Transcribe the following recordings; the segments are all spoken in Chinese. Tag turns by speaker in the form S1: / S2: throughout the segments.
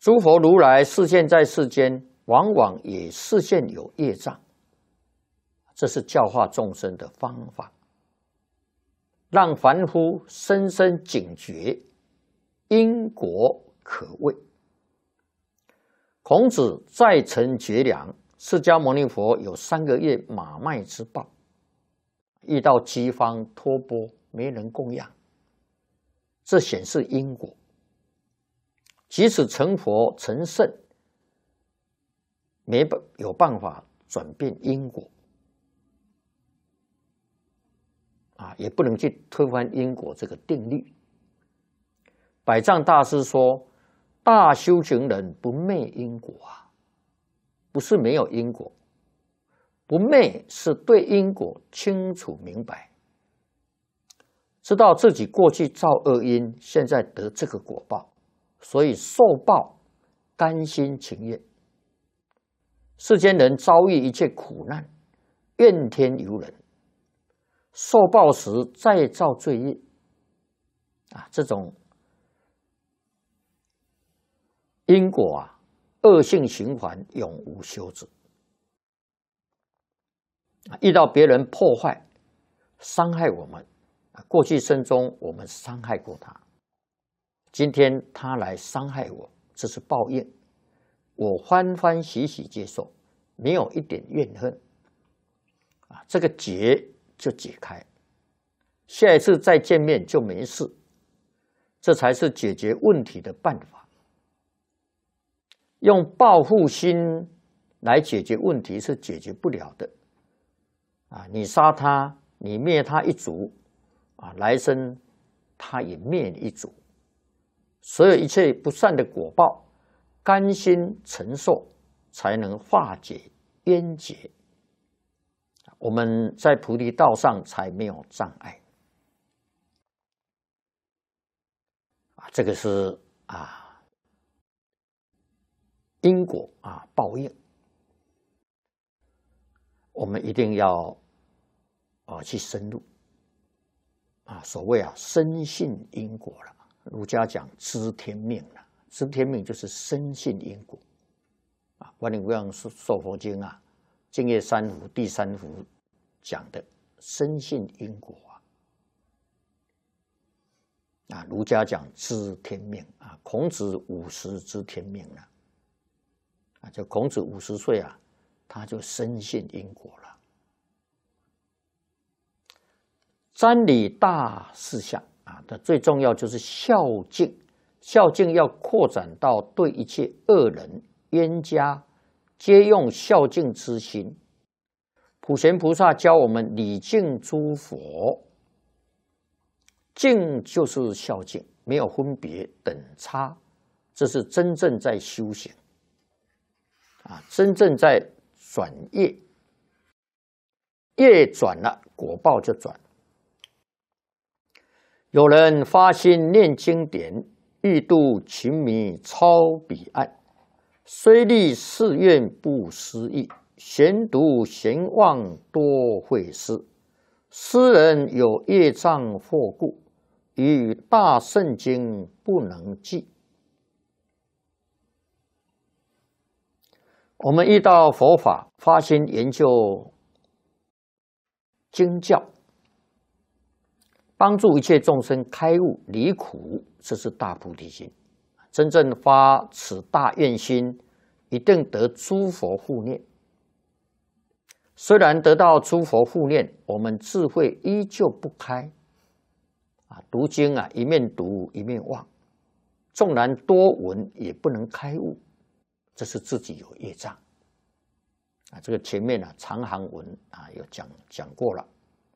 S1: 诸佛如来示现在世间，往往也示现有业障，这是教化众生的方法，让凡夫深深警觉因果可畏。孔子在城绝粮，释迦牟尼佛有3个月马麦之报，遇到饥荒托钵，没人供养，这显示因果。即使成佛成圣，没有办法转变因果也不能去推翻因果这个定律。百丈大师说，大修行人不昧因果不是没有因果，不昧是对因果清楚明白，知道自己过去造恶因，现在得这个果报，所以受报甘心情愿。世间人遭遇一切苦难，怨天尤人，受报时再造罪业这种因果恶性循环，永无休止。遇到别人破坏伤害我们，过去生中我们伤害过他，今天他来伤害我，这是报应，我欢欢喜喜接受，没有一点怨恨这个结就解开，下一次再见面就没事，这才是解决问题的办法。用报复心来解决问题是解决不了的你杀他，你灭他一族来生他也灭你一族。所有一切不善的果报，甘心承受，才能化解冤结。我们在菩提道上才没有障碍这个是因果报应，我们一定要去深入所谓深信因果了。儒家讲知天命了，知天命就是深信因果观音无量寿佛经净业三福第3福讲的深信因果儒家讲知天命孔子50知天命了就孔子50岁他就深信因果了。瞻礼大事项最重要就是孝敬，孝敬要扩展到对一切恶人冤家皆用孝敬之心。普贤菩萨教我们礼敬诸佛，敬就是孝敬，没有分别等差，这是真正在修行真正在转业，业转了，果报就转。有人发心念经典，欲度情迷超彼岸，虽立誓愿不思议，闲读闲望多会失。斯人有业障惑故，与大圣经不能记。我们遇到佛法，发心研究经教，帮助一切众生开悟离苦，这是大菩提心。真正发此大愿心，一定得诸佛护念。虽然得到诸佛护念，我们智慧依旧不开读经一面读一面忘，纵然多闻也不能开悟，这是自己有业障这个前面长行文有讲过了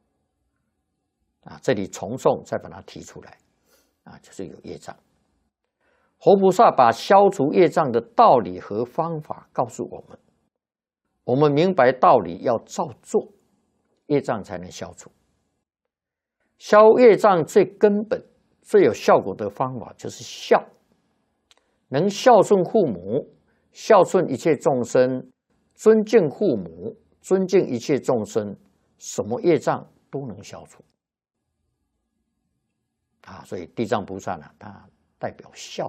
S1: 这里重诵再把它提出来就是有业障。活菩萨把消除业障的道理和方法告诉我们，我们明白道理要照做，业障才能消除。消业障最根本最有效果的方法就是孝，能孝顺父母，孝顺一切众生，尊敬父母，尊敬一切众生，什么业障都能消除所以地藏菩萨他代表孝